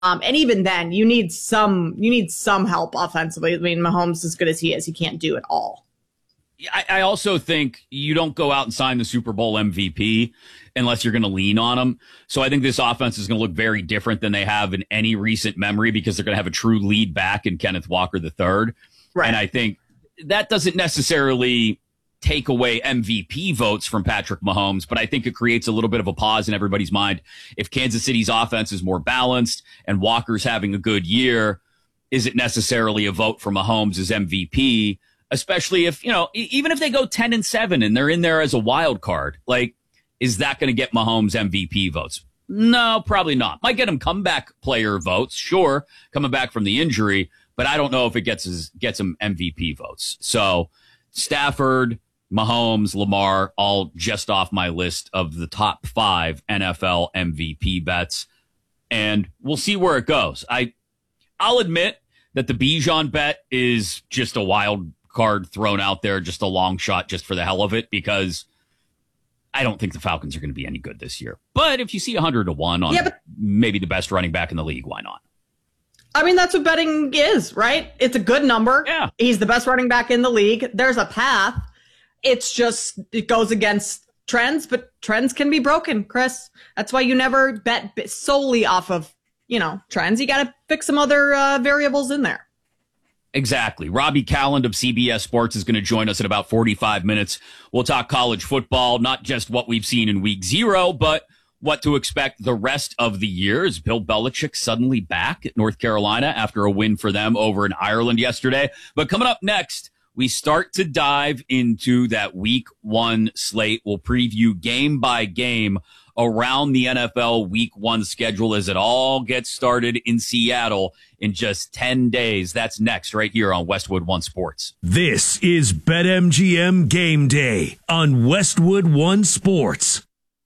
And even then, you need some help offensively. I mean, Mahomes, as good as he is, he can't do it all. I also think you don't go out and sign the Super Bowl MVP unless you're going to lean on him. So I think this offense is going to look very different than they have in any recent memory because they're going to have a true lead back in Kenneth Walker III. Right. And I think that doesn't necessarily take away MVP votes from Patrick Mahomes, but I think it creates a little bit of a pause in everybody's mind. If Kansas City's offense is more balanced and Walker's having a good year, is it necessarily a vote for Mahomes as MVP? Especially if, even if they go 10-7 and they're in there as a wild card, like, is that going to get Mahomes MVP votes? No, probably not. Might get him comeback player votes, sure, coming back from the injury, but I don't know if it gets him MVP votes. So Stafford, Mahomes, Lamar, all just off my list of the top 5 NFL MVP bets, and we'll see where it goes. I'll admit that the Bijan bet is just a wild card thrown out there, just a long shot just for the hell of it, because I don't think the Falcons are going to be any good this year. But if you see 100-1 on maybe the best running back in the league, why not? I mean, that's what betting is, right? It's a good number. Yeah. He's the best running back in the league. There's a path. It's just, it goes against trends, but trends can be broken, Chris. That's why you never bet solely off of, trends. You got to fix some other variables in there. Exactly. Robbie Calland of CBS Sports is going to join us in about 45 minutes. We'll talk college football, not just what we've seen in week 0, but what to expect the rest of the year. Is Bill Belichick suddenly back at North Carolina after a win for them over in Ireland yesterday? But coming up next, we start to dive into that week 1 slate. We'll preview game by game around the NFL week 1 schedule as it all gets started in Seattle in just 10 days. That's next right here on Westwood One Sports. This is BetMGM Game Day on Westwood One Sports.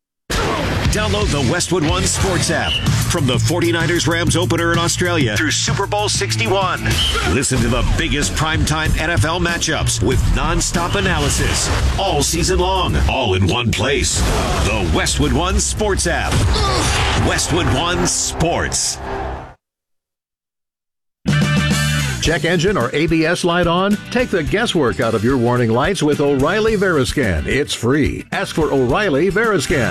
Download the Westwood One Sports app from the 49ers Rams opener in Australia through Super Bowl 61. Listen to the biggest primetime NFL matchups with nonstop analysis all season long, all in one place. The Westwood One Sports app. Westwood One Sports. Check engine or ABS light on? Take the guesswork out of your warning lights with O'Reilly Veriscan. It's free. Ask for O'Reilly Veriscan.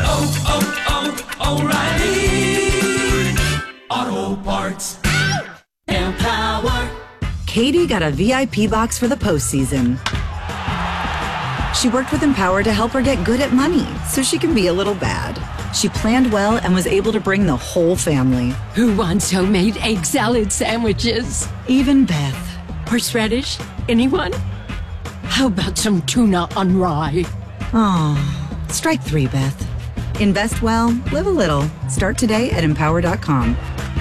O'Reilly Auto Parts. Empower. Katie got a VIP box for the postseason. She worked with Empower to help her get good at money so she can be a little bad. She planned well and was able to bring the whole family. Who wants homemade egg salad sandwiches? Even Beth. Horseradish? Anyone? How about some tuna on rye? Oh, strike 3, Beth. Invest well, live a little. Start today at Empower.com.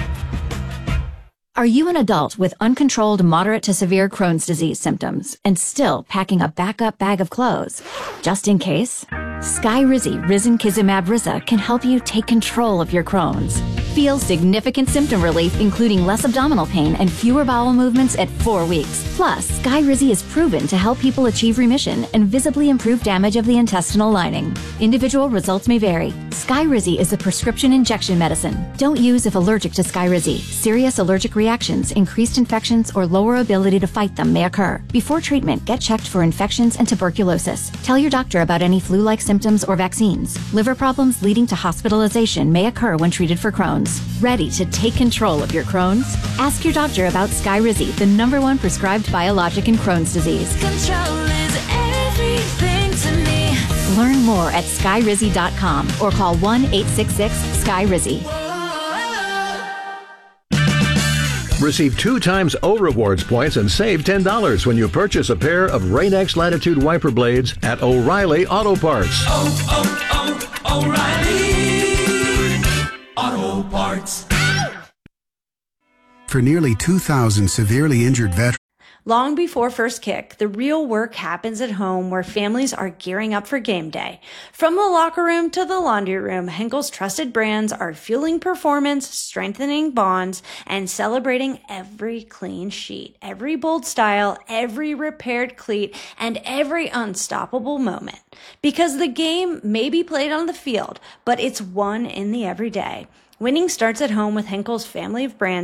Are you an adult with uncontrolled moderate to severe Crohn's disease symptoms and still packing a backup bag of clothes? Just in case? Skyrizi Risankizumab Riza can help you take control of your Crohn's. Feel significant symptom relief, including less abdominal pain and fewer bowel movements at 4 weeks. Plus, Skyrizi is proven to help people achieve remission and visibly improve damage of the intestinal lining. Individual results may vary. Skyrizi is a prescription injection medicine. Don't use if allergic to Skyrizi. Serious allergic reactions, increased infections, or lower ability to fight them may occur. Before treatment, get checked for infections and tuberculosis. Tell your doctor about any flu-like symptoms or vaccines. Liver problems leading to hospitalization may occur when treated for Crohn's. Ready to take control of your Crohn's? Ask your doctor about Skyrizi, the #1 prescribed biologic in Crohn's disease. Control is everything to me. Learn more at skyrizi.com or call 1-866-SKYRIZI. Receive 2 times O Rewards points and save $10 when you purchase a pair of Rain-X Latitude wiper blades at O'Reilly Auto Parts. O'Reilly Auto Parts. For nearly 2,000 severely injured veterans. Long before first kick, the real work happens at home where families are gearing up for game day. From the locker room to the laundry room, Henkel's trusted brands are fueling performance, strengthening bonds, and celebrating every clean sheet, every bold style, every repaired cleat, and every unstoppable moment. Because the game may be played on the field, but it's won in the everyday. Winning starts at home with Henkel's family of brands